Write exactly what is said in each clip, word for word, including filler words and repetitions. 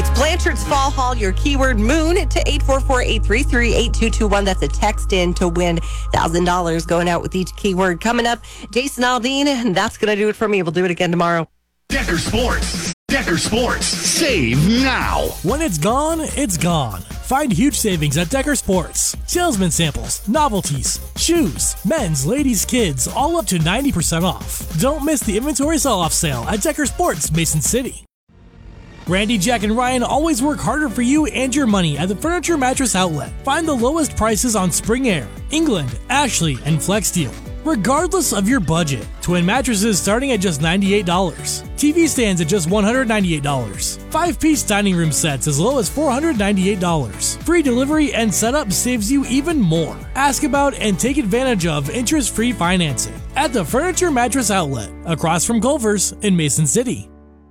It's Blanchard's Fall Haul, your keyword moon to eight four four, eight three three, eight two two one. That's a text in to win one thousand dollars going out with each keyword. Coming up, Jason Aldean, and that's going to do it for me. We'll do it again tomorrow. Decker Sports. Decker Sports. Save now. When it's gone, it's gone. Find huge savings at Decker Sports. Salesman samples, novelties, shoes, men's, ladies, kids, all up to ninety percent off. Don't miss the inventory sell-off sale at Decker Sports, Mason City. Randy, Jack, and Ryan always work harder for you and your money at the Furniture Mattress Outlet. Find the lowest prices on Spring Air, England, Ashley, and FlexSteel, regardless of your budget. Twin mattresses starting at just ninety-eight dollars. T V stands at just one hundred ninety-eight dollars. Five-piece dining room sets as low as four hundred ninety-eight dollars. Free delivery and setup saves you even more. Ask about and take advantage of interest-free financing at the Furniture Mattress Outlet, across from Culver's in Mason City.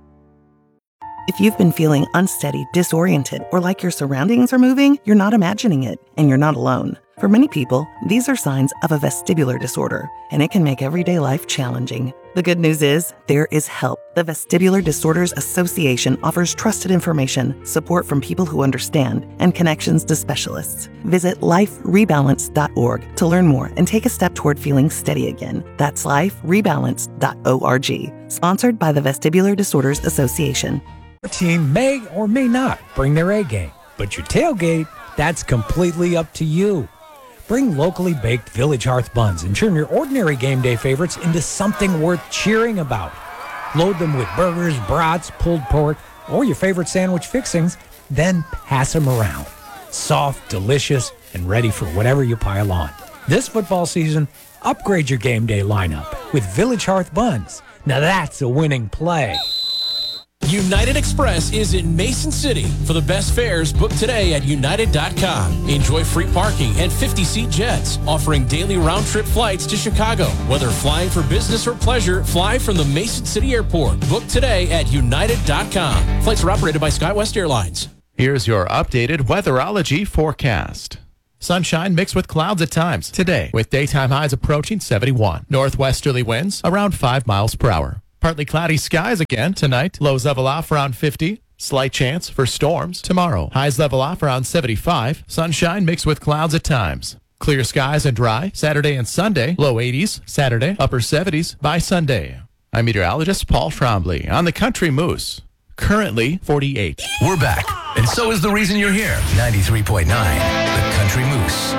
If you've been feeling unsteady, disoriented, or like your surroundings are moving, you're not imagining it, and you're not alone. For many people, these are signs of a vestibular disorder, and it can make everyday life challenging. The good news is, there is help. The Vestibular Disorders Association offers trusted information, support from people who understand, and connections to specialists. Visit life rebalance dot org to learn more and take a step toward feeling steady again. That's life rebalance dot org. Sponsored by the Vestibular Disorders Association. Your team may or may not bring their A game, but your tailgate, that's completely up to you. Bring locally baked Village Hearth buns and turn your ordinary game day favorites into something worth cheering about. Load them with burgers, brats, pulled pork, or your favorite sandwich fixings, then pass them around. Soft, delicious, and ready for whatever you pile on. This football season, upgrade your game day lineup with Village Hearth buns. Now that's a winning play. United Express is in Mason City. For the best fares, book today at united dot com. Enjoy free parking and fifty-seat jets, offering daily round-trip flights to Chicago. Whether flying for business or pleasure, fly from the Mason City Airport. Book today at united dot com. Flights are operated by SkyWest Airlines. Here's your updated weatherology forecast. Sunshine mixed with clouds at times today, with daytime highs approaching seventy-one. Northwesterly winds around five miles per hour. Partly cloudy skies again tonight. Lows level off around fifty. Slight chance for storms tomorrow. Highs level off around seventy-five. Sunshine mixed with clouds at times. Clear skies and dry Saturday and Sunday. Low eighties Saturday, upper seventies by Sunday. I'm meteorologist Paul Trombley on the Country Moose. Currently forty-eight. We're back, and so is the reason you're here. ninety-three point nine, the Country Moose.